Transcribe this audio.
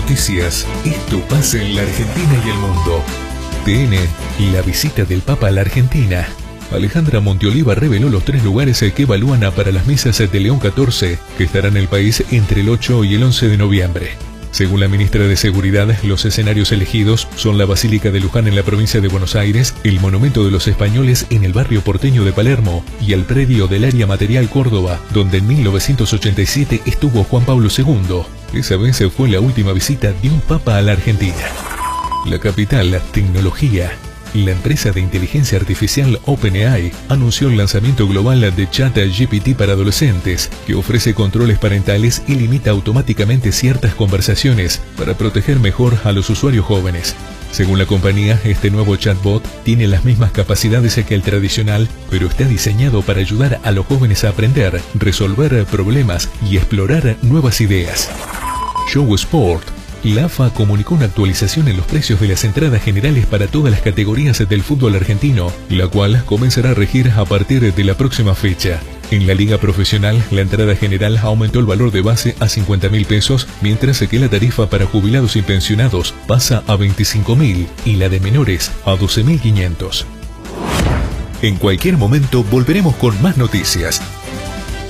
Noticias. Esto pasa en la Argentina y el mundo. TN, la visita del Papa a la Argentina. Alejandra Monteoliva reveló los 3 lugares que evalúan para las misas de León XIV, que estarán en el país entre el 8 y el 11 de noviembre. Según la ministra de Seguridad, los escenarios elegidos son la Basílica de Luján en la provincia de Buenos Aires, el Monumento de los Españoles en el barrio porteño de Palermo y el predio del Área Material Córdoba, donde en 1987 estuvo Juan Pablo II. Esa vez fue la última visita de un papa a la Argentina. La capital, la tecnología. La empresa de inteligencia artificial OpenAI anunció el lanzamiento global de ChatGPT para adolescentes, que ofrece controles parentales y limita automáticamente ciertas conversaciones para proteger mejor a los usuarios jóvenes. Según la compañía, este nuevo chatbot tiene las mismas capacidades que el tradicional, pero está diseñado para ayudar a los jóvenes a aprender, resolver problemas y explorar nuevas ideas. Show Sport. La AFA comunicó una actualización en los precios de las entradas generales para todas las categorías del fútbol argentino, la cual comenzará a regir a partir de la próxima fecha. En la liga profesional, la entrada general aumentó el valor de base a 50.000 pesos, mientras que la tarifa para jubilados y pensionados pasa a 25.000 y la de menores a 12.500. En cualquier momento volveremos con más noticias.